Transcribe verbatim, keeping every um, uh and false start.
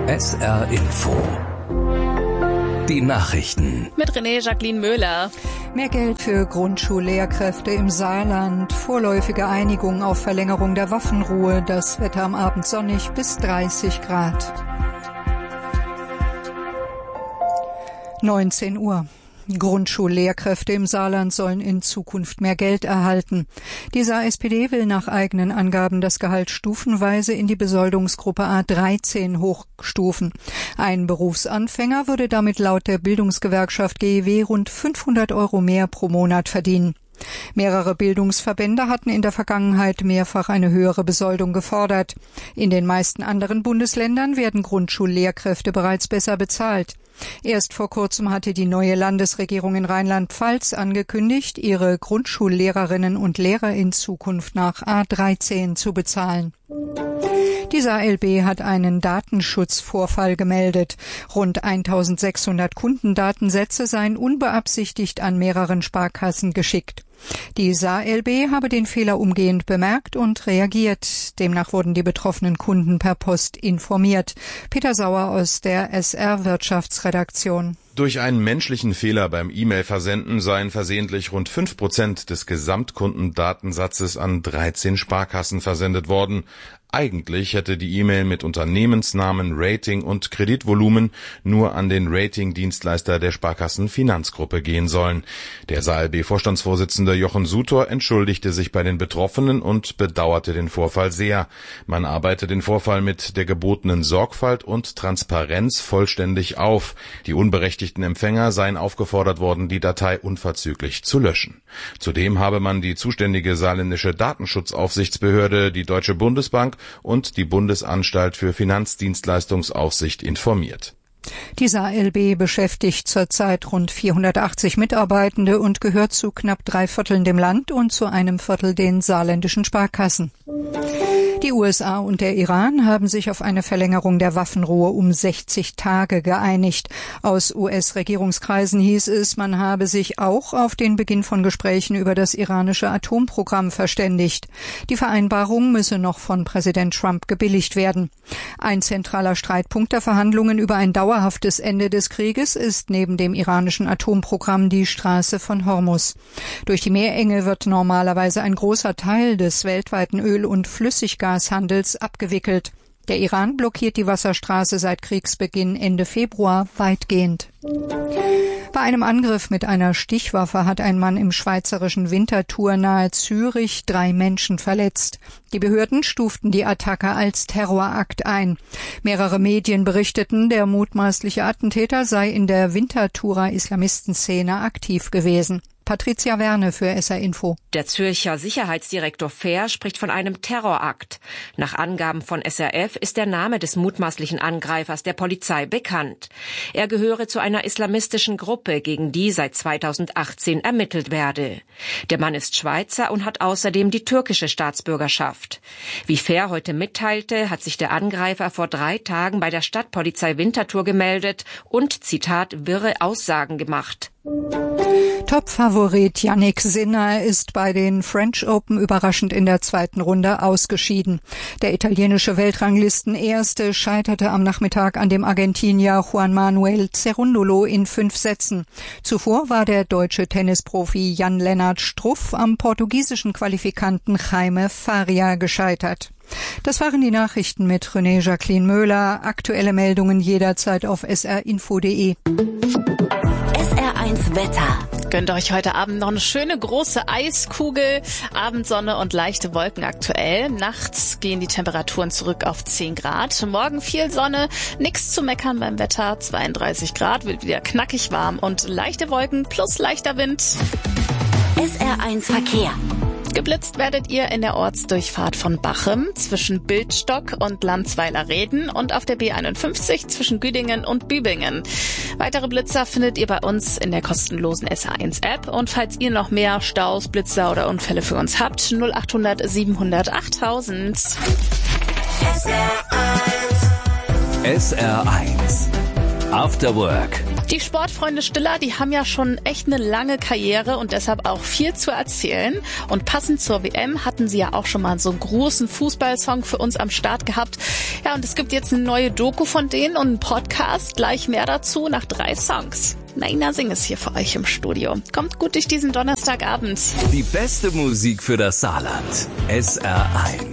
S R Info. Die Nachrichten. Mit René Jacqueline Möhler. Mehr Geld für Grundschullehrkräfte im Saarland. Vorläufige Einigung auf Verlängerung der Waffenruhe. Das Wetter am Abend sonnig bis dreißig Grad. neunzehn Uhr. Grundschullehrkräfte im Saarland sollen in Zukunft mehr Geld erhalten. Die Saar S P D will nach eigenen Angaben das Gehalt stufenweise in die Besoldungsgruppe A dreizehn hochstufen. Ein Berufsanfänger würde damit laut der Bildungsgewerkschaft G E W rund fünfhundert Euro mehr pro Monat verdienen. Mehrere Bildungsverbände hatten in der Vergangenheit mehrfach eine höhere Besoldung gefordert. In den meisten anderen Bundesländern werden Grundschullehrkräfte bereits besser bezahlt. Erst vor kurzem hatte die neue Landesregierung in Rheinland-Pfalz angekündigt, ihre Grundschullehrerinnen und Lehrer in Zukunft nach A dreizehn zu bezahlen. Die Saar L B hat einen Datenschutzvorfall gemeldet. Rund eintausendsechshundert Kundendatensätze seien unbeabsichtigt an mehreren Sparkassen geschickt. Die Saar L B habe den Fehler umgehend bemerkt und reagiert. Demnach wurden die betroffenen Kunden per Post informiert. Peter Sauer aus der S R-Wirtschaftsredaktion. Durch einen menschlichen Fehler beim E-Mail-Versenden seien versehentlich rund fünf Prozent des Gesamtkundendatensatzes an dreizehn Sparkassen versendet worden. Eigentlich hätte die E-Mail mit Unternehmensnamen, Rating und Kreditvolumen nur an den Ratingdienstleister der Sparkassen-Finanzgruppe gehen sollen. Der Saar L B-Vorstandsvorsitzende Jochen Sutor entschuldigte sich bei den Betroffenen und bedauerte den Vorfall sehr. Man arbeite den Vorfall mit der gebotenen Sorgfalt und Transparenz vollständig auf. Die unberechtigten Empfänger seien aufgefordert worden, die Datei unverzüglich zu löschen. Zudem habe man die zuständige saarländische Datenschutzaufsichtsbehörde, die Deutsche Bundesbank und die Bundesanstalt für Finanzdienstleistungsaufsicht informiert. Die Saar L B beschäftigt zurzeit rund vierhundertachtzig Mitarbeitende und gehört zu knapp drei Vierteln dem Land und zu einem Viertel den saarländischen Sparkassen. Die U S A und der Iran haben sich auf eine Verlängerung der Waffenruhe um sechzig Tage geeinigt. Aus U S-Regierungskreisen hieß es, man habe sich auch auf den Beginn von Gesprächen über das iranische Atomprogramm verständigt. Die Vereinbarung müsse noch von Präsident Trump gebilligt werden. Ein zentraler Streitpunkt der Verhandlungen über ein dauerhaftes Ende des Krieges ist neben dem iranischen Atomprogramm die Straße von Hormuz. Durch die Meerenge wird normalerweise ein großer Teil des weltweiten Öl- und Flüssiggashandels abgewickelt. Der Iran blockiert die Wasserstraße seit Kriegsbeginn Ende Februar weitgehend. Bei einem Angriff mit einer Stichwaffe hat ein Mann im schweizerischen Winterthur nahe Zürich drei Menschen verletzt. Die Behörden stuften die Attacke als Terrorakt ein. Mehrere Medien berichteten, der mutmaßliche Attentäter sei in der Winterthurer Islamistenszene aktiv gewesen. Patricia Werne für S R Info. Der Zürcher Sicherheitsdirektor Fehr spricht von einem Terrorakt. Nach Angaben von S R F ist der Name des mutmaßlichen Angreifers der Polizei bekannt. Er gehöre zu einer islamistischen Gruppe, gegen die seit zweitausendachtzehn ermittelt werde. Der Mann ist Schweizer und hat außerdem die türkische Staatsbürgerschaft. Wie Fehr heute mitteilte, hat sich der Angreifer vor drei Tagen bei der Stadtpolizei Winterthur gemeldet und, Zitat, wirre Aussagen gemacht. Top-Favorit Jannik Sinner ist bei den French Open überraschend in der zweiten Runde ausgeschieden. Der italienische Weltranglisten-Erste scheiterte am Nachmittag an dem Argentinier Juan Manuel Cerundolo in fünf Sätzen. Zuvor war der deutsche Tennisprofi Jan-Lennart Struff am portugiesischen Qualifikanten Jaime Faria gescheitert. Das waren die Nachrichten mit René Jacqueline Möhler. Aktuelle Meldungen jederzeit auf s r info punkt d e. S R eins Wetter. Gönnt euch heute Abend noch eine schöne große Eiskugel, Abendsonne und leichte Wolken aktuell. Nachts gehen die Temperaturen zurück auf zehn Grad. Morgen viel Sonne, nichts zu meckern beim Wetter. zweiunddreißig Grad, wird wieder knackig warm und leichte Wolken plus leichter Wind. S R eins Verkehr. Geblitzt werdet ihr in der Ortsdurchfahrt von Bachem zwischen Bildstock und Landsweiler-Reden und auf der B einundfünfzig zwischen Güdingen und Bübingen. Weitere Blitzer findet ihr bei uns in der kostenlosen S R eins App. Und falls ihr noch mehr Staus, Blitzer oder Unfälle für uns habt, null achthundert siebenhundert achttausend. S R eins After Work. Die Sportfreunde Stiller, die haben ja schon echt eine lange Karriere und deshalb auch viel zu erzählen. Und passend zur W M hatten sie ja auch schon mal so einen großen Fußballsong für uns am Start gehabt. Ja, und es gibt jetzt eine neue Doku von denen und einen Podcast. Gleich mehr dazu nach drei Songs. Naina Singh ist hier für euch im Studio. Kommt gut durch diesen Donnerstagabend. Die beste Musik für das Saarland. S R eins.